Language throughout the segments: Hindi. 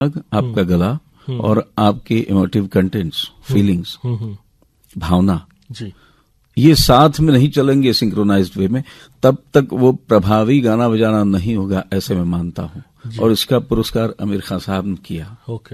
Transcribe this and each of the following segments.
आपका गला और आपके इमोटिव कंटेंट्स, फीलिंग्स, भावना जी, ये साथ में नहीं चलेंगे सिंक्रोनाइज्ड वे में, तब तक वो प्रभावी गाना बजाना नहीं होगा, ऐसे मैं मानता हूं। और इसका पुरस्कार आमिर खान साहब ने किया। ओके।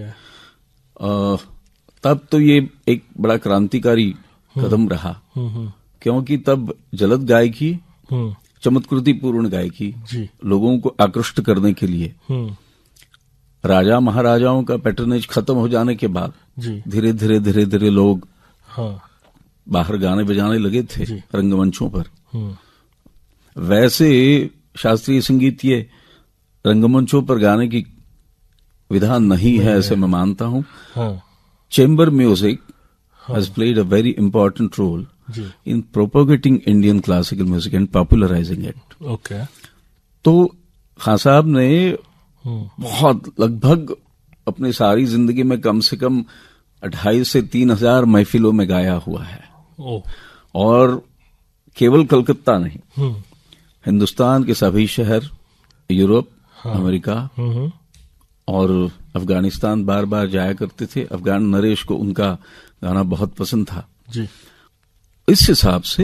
तब तो ये एक बड़ा क्रांतिकारी कदम रहा, क्योंकि तब जलद गायकी, चमत्कृतिपूर्ण गायकी, लोगों को आकृष्ट करने के लिए राजा महाराजाओं का पैटर्नेज खत्म हो जाने के बाद धीरे धीरे लोग बाहर गाने बजाने लगे थे रंगमंचों पर। वैसे शास्त्रीय संगीत ये रंगमंचों पर गाने की विधा नहीं है, ऐसे मैं मानता हूं। Chamber music has played a very important role in propagating Indian classical music and popularizing it. Okay. तो खान साहब ने बहुत लगभग अपनी सारी जिंदगी में कम से कम 2,500 से 3,000 महफिलों में गाया हुआ है। और केवल कलकत्ता नहीं, हिंदुस्तान के सभी शहर, यूरोप, अमेरिका और अफगानिस्तान बार बार जाया करते थे। अफगान नरेश को उनका गाना बहुत पसंद था जी। इस हिसाब से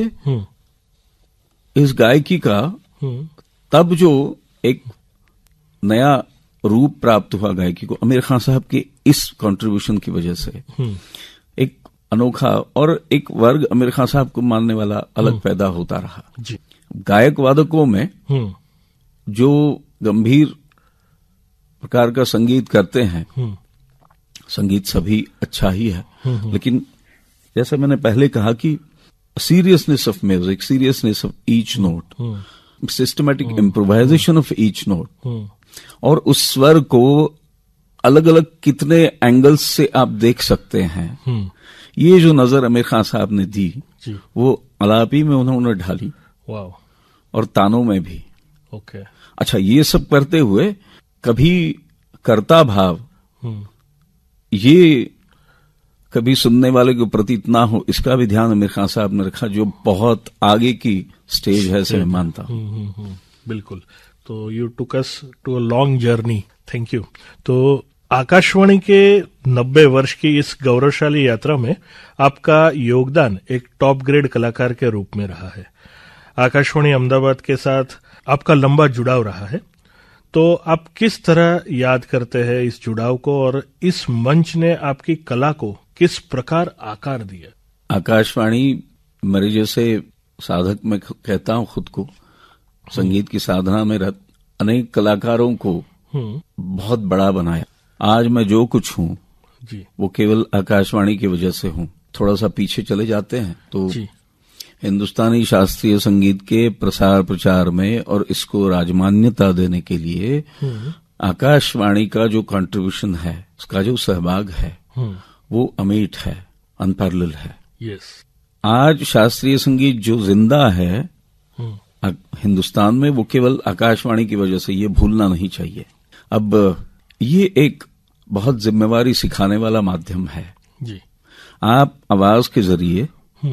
इस गायकी का तब जो एक नया रूप प्राप्त हुआ गायकी को, आमिर खान साहब के इस कंट्रीब्यूशन की वजह से एक अनोखा और एक वर्ग आमिर खान साहब को मानने वाला अलग पैदा होता रहा जी। गायक वादकों में जो गंभीर प्रकार का संगीत करते हैं, संगीत सभी अच्छा ही है, लेकिन जैसा मैंने पहले कहा कि seriousness of music, seriousness of each note, systematic improvisation of each note, और उस स्वर को अलग अलग कितने एंगल्स से आप देख सकते हैं, ये जो नजर आमिर खान साहब ने दी वो अलापी में उन्होंने ढाली, और तानों में भी। ओके। अच्छा, ये सब करते हुए कभी कर्ता भाव ये कभी सुनने वाले के प्रति इतना हो, इसका भी ध्यान आमिर खान साहब ने रखा, जो बहुत आगे की स्टेज है, ऐसे मैं मानता हूं। बिल्कुल। तो you took us to a long journey. Thank you. तो आकाशवाणी के 90 वर्ष की इस गौरवशाली यात्रा में आपका योगदान एक टॉप ग्रेड कलाकार के रूप में रहा है। आकाशवाणी अहमदाबाद के साथ आपका लंबा जुड़ाव रहा है, तो आप किस तरह याद करते हैं इस जुड़ाव को, और इस मंच ने आपकी कला को किस प्रकार आकार दिया? आकाशवाणी मेरे जैसे साधक में कहता हूं खुद को, संगीत की साधना में रत अनेक कलाकारों को बहुत बड़ा बनाया। आज मैं जो कुछ हूं वो केवल आकाशवाणी की वजह से हूं। थोड़ा सा पीछे चले जाते हैं तो हिंदुस्तानी शास्त्रीय संगीत के प्रसार प्रचार में और इसको राजमान्यता देने के लिए आकाशवाणी का जो कंट्रीब्यूशन है, उसका जो सहभाग है वो अमीट है, अनपैरेलल है। यस। आज शास्त्रीय संगीत जो जिंदा है हिंदुस्तान में, वो केवल आकाशवाणी की वजह से, ये भूलना नहीं चाहिए। अब ये एक बहुत जिम्मेवारी सिखाने वाला माध्यम है जी। आप आवाज के जरिए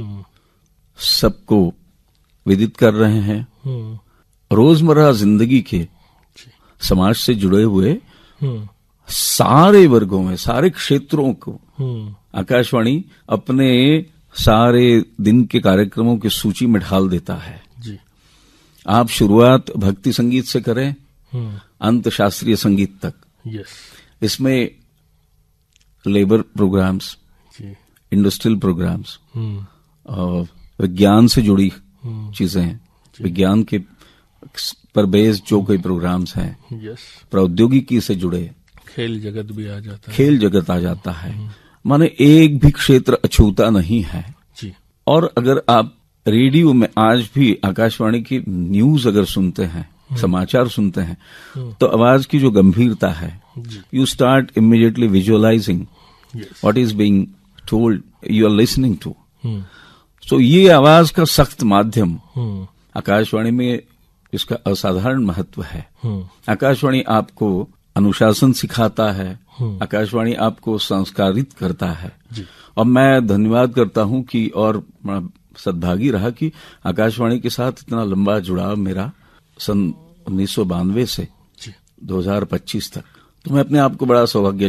सबको विदित कर रहे हैं, रोजमर्रा जिंदगी के समाज से जुड़े हुए सारे वर्गों में, सारे क्षेत्रों को आकाशवाणी अपने सारे दिन के कार्यक्रमों की सूची में ढाल देता है जी। आप शुरुआत भक्ति संगीत से करें, अंत शास्त्रीय संगीत तक। यस। इसमें लेबर प्रोग्राम्स, इंडस्ट्रियल प्रोग्राम्स, विज्ञान से जुड़ी चीजें, विज्ञान के पर बेस्ड जो कोई प्रोग्राम्स हैं, प्रौद्योगिकी से जुड़े, खेल जगत भी आ जाता है। खेल जगत आ जाता है। माने एक भी क्षेत्र अछूता नहीं है जी। और अगर आप रेडियो में आज भी आकाशवाणी की न्यूज अगर सुनते हैं, समाचार सुनते हैं, तो आवाज की जो गंभीरता है, you start immediately visualising what is being told, you are listening to. सो ये आवाज का सख्त माध्यम आकाशवाणी में, इसका असाधारण महत्व है। आकाशवाणी आपको अनुशासन सिखाता है, आकाशवाणी आपको संस्कारित करता है। और मैं धन्यवाद करता हूं कि, और सद्भागी रहा कि आकाशवाणी के साथ इतना लंबा जुड़ाव मेरा सन 1992 से 2025 तक। तो मैं अपने आप को बड़ा सौभाग्य